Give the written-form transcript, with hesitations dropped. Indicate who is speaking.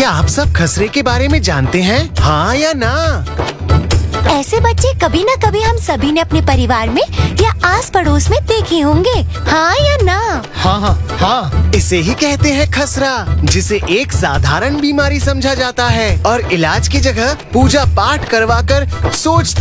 Speaker 1: क्या आप सब खसरे के बारे में जानते हैं? हाँ या ना?
Speaker 2: ऐसे बच्चे कभी न कभी हम सभी ने अपने परिवार में या आस पड़ोस में देखे होंगे, हाँ या ना?
Speaker 1: हाँ, इसे ही कहते हैं खसरा, जिसे एक साधारण बीमारी समझा जाता है और इलाज की जगह पूजा पाठ करवाकर सोचते